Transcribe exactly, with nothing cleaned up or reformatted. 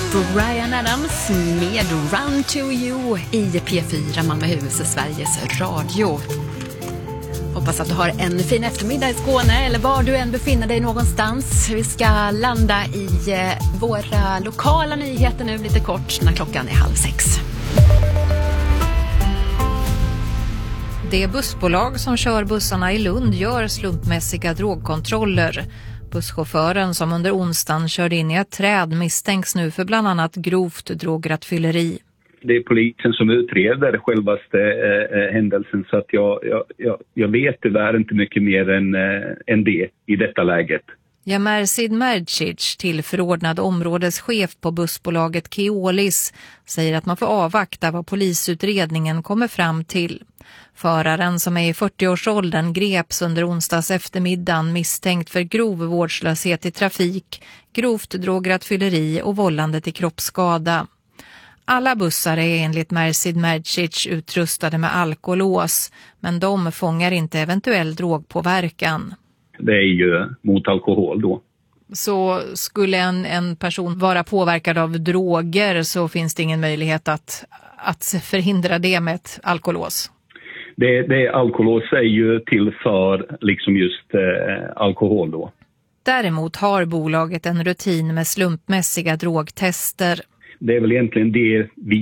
Bryan Adams med Run to You i P fyra Malmöhus, Sveriges Radio. Hoppas att du har en fin eftermiddag i Skåne eller var du än befinner dig någonstans. Vi ska landa i våra lokala nyheter nu lite kort när klockan är halv sex. Det bussbolag som kör bussarna i Lund gör slumpmässiga drogkontroller. Busschauffören som under onsdagen körde in i ett träd misstänks nu för bland annat grovt drograttfylleri. Det är polisen som utreder självaste eh, händelsen, så att jag, jag, jag, jag vet tyvärr inte mycket mer än, eh, än det i detta läget. Ja, Mersid Mercic, tillförordnad områdeschef på bussbolaget Keolis, säger att man får avvakta vad polisutredningen kommer fram till. Föraren, som är i fyrtioårsåldern, greps under onsdags eftermiddagen misstänkt för grov vårdslöshet i trafik, grovt drograttfylleri och vållande till kroppsskada. Alla bussar är enligt Mersid Mercic utrustade med alkolås, men de fångar inte eventuell drogpåverkan. Det är ju mot alkohol då. Så skulle en, en person vara påverkad av droger så finns det ingen möjlighet att, att förhindra det med ett alkolås? Det, det alkolås är ju till för liksom just eh, alkohol då. Däremot har bolaget en rutin med slumpmässiga drogtester. Det är väl egentligen det vi